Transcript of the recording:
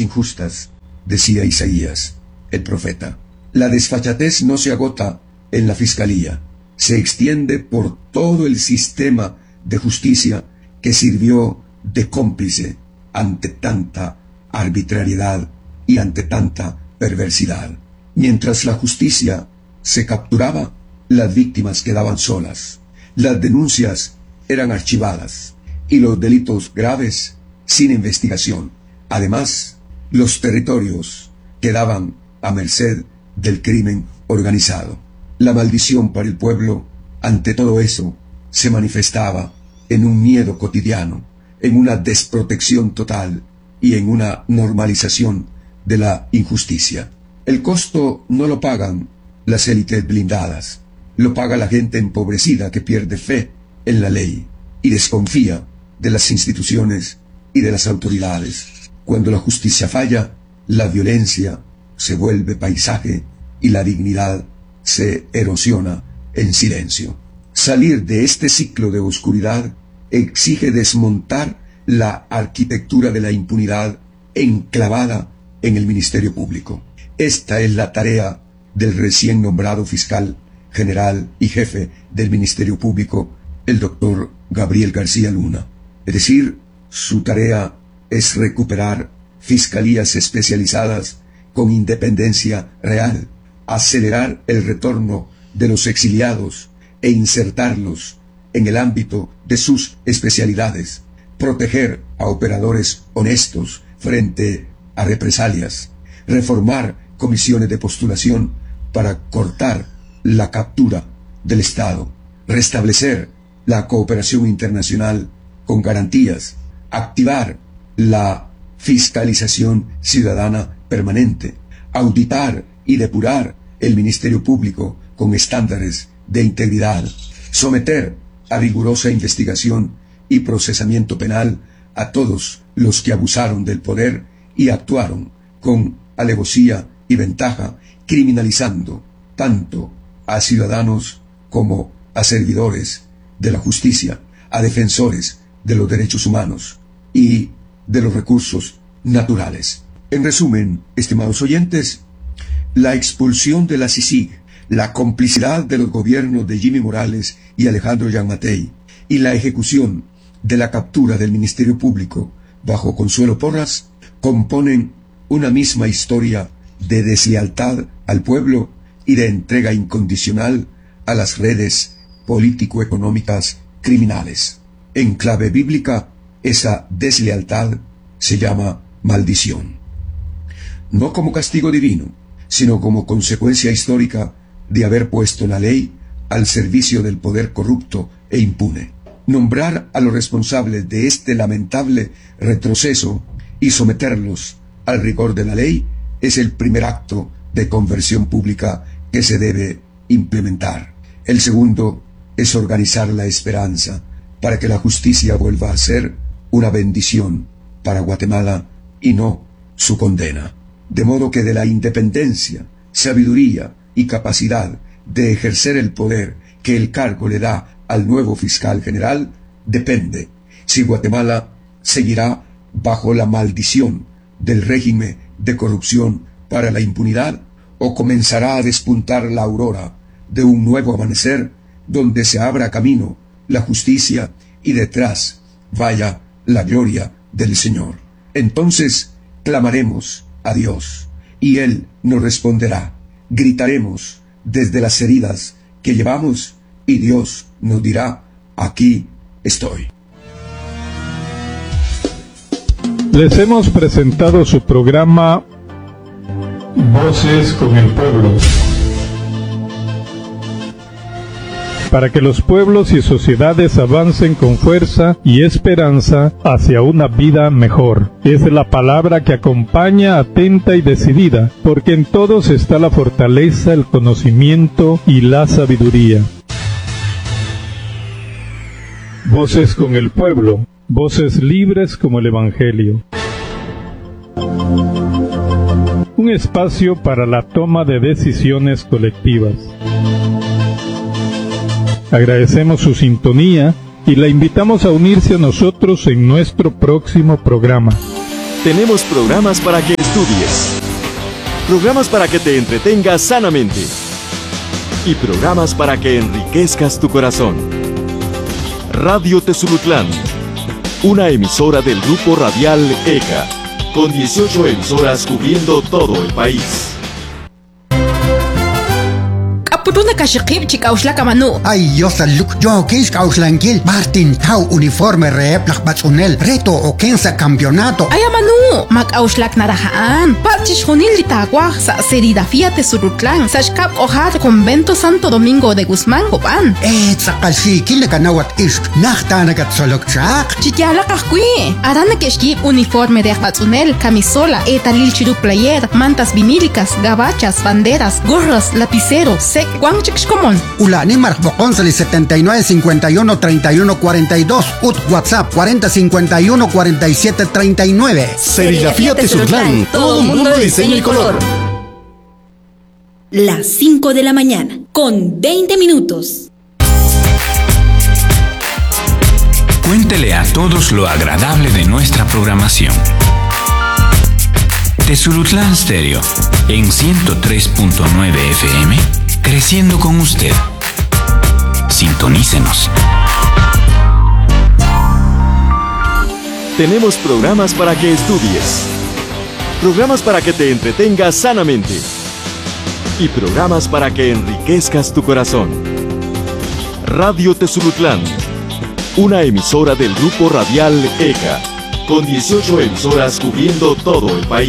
injustas, decía Isaías, el profeta. La desfachatez no se agota en la fiscalía, se extiende por todo el sistema de justicia que sirvió de cómplice ante tanta arbitrariedad y ante tanta perversidad. Mientras la justicia se capturaba, las víctimas quedaban solas, las denuncias eran archivadas y los delitos graves sin investigación. Además, los territorios quedaban a merced del crimen organizado. La maldición para el pueblo, ante todo eso, se manifestaba en un miedo cotidiano, en una desprotección total y en una normalización de la injusticia. El costo no lo pagan las élites blindadas, lo paga la gente empobrecida que pierde fe en la ley y desconfía de las instituciones y de las autoridades. Cuando la justicia falla, la violencia se vuelve paisaje y la dignidad se erosiona en silencio. Salir de este ciclo de oscuridad exige desmontar la arquitectura de la impunidad enclavada en el Ministerio Público. Esta es la tarea del recién nombrado fiscal general y jefe del Ministerio Público, el doctor Gabriel García Luna. Es decir, su tarea es recuperar fiscalías especializadas con independencia real, acelerar el retorno de los exiliados e insertarlos en el ámbito de sus especialidades, proteger a operadores honestos frente a represalias, reformar comisiones de postulación para cortar la captura del Estado, restablecer la cooperación internacional con garantías, activar la fiscalización ciudadana permanente, auditar y depurar el Ministerio Público con estándares de integridad, someter a rigurosa investigación y procesamiento penal a todos los que abusaron del poder y actuaron con alevosía y ventaja, criminalizando tanto a ciudadanos como a servidores de la justicia, a defensores de los derechos humanos y de los recursos naturales. En resumen, estimados oyentes, la expulsión de la CICIG, la complicidad de los gobiernos de Jimmy Morales y Alejandro Gianmattei y la ejecución de la captura del Ministerio Público bajo Consuelo Porras componen una misma historia de deslealtad al pueblo y de entrega incondicional a las redes político-económicas criminales. En clave bíblica, esa deslealtad se llama maldición. No como castigo divino, sino como consecuencia histórica de haber puesto la ley al servicio del poder corrupto e impune. Nombrar a los responsables de este lamentable retroceso y someterlos al rigor de la ley es el primer acto de conversión pública que se debe implementar. El segundo es organizar la esperanza para que la justicia vuelva a ser una bendición para Guatemala y no su condena. De modo que de la independencia, sabiduría y capacidad de ejercer el poder que el cargo le da al nuevo fiscal general depende si Guatemala seguirá bajo la maldición del régimen de corrupción para la impunidad o comenzará a despuntar la aurora de un nuevo amanecer donde se abra camino la justicia y detrás vaya la gloria del Señor. Entonces clamaremos a Dios y Él nos responderá. Gritaremos desde las heridas que llevamos y Dios nos dirá: aquí estoy. Les hemos presentado su programa Voces con el Pueblo, para que los pueblos y sociedades avancen con fuerza y esperanza hacia una vida mejor. Es la palabra que acompaña atenta y decidida, porque en todos está la fortaleza, el conocimiento y la sabiduría. Voces con el Pueblo, voces libres como el Evangelio. Un espacio para la toma de decisiones colectivas. Agradecemos su sintonía y la invitamos a unirse a nosotros en nuestro próximo programa. Tenemos programas para que estudies. Programas para que te entretengas sanamente. Y programas para que enriquezcas tu corazón. Radio Tezulutlán, una emisora del grupo radial ECA, con 18 emisoras cubriendo todo el país. Putuna kashikip chikauslaka manu. Ay, yo saluk yo kis kauslangil. Martin Tau uniforme rep lakbatsunel. Reto o kensa campeonato. Ay manu. Makauslak narahaan. Pachish hunil litagua sa Serigrafía Tezulutlán. Sashkap ojar Convento Santo Domingo de Guzmán Copan. Tsakalsi kile kanawat ish. Nachtanagat solokchak. Chikyala kahkui. Arana keshkip uniforme de akbatsunel. Camisola. Etalil chiru player. Mantas vinílicas. Gabachas. Banderas. Gorras. Lapiceros. Sec. Juan Chixcomón. Ulani Marcboconsali 79 51 31 42. Ut WhatsApp 40 51 47 39. Serigrafía Tezulutlán, todo un mundo de diseño y color. Las 5 de la mañana, con 20 minutos. Cuéntele a todos lo agradable de nuestra programación. Tezulutlán Stereo, en 103.9 FM, creciendo con usted. Sintonícenos. Tenemos programas para que estudies, programas para que te entretengas sanamente y programas para que enriquezcas tu corazón. Radio Tezulutlán, una emisora del grupo radial ECA, con 18 emisoras cubriendo todo el país.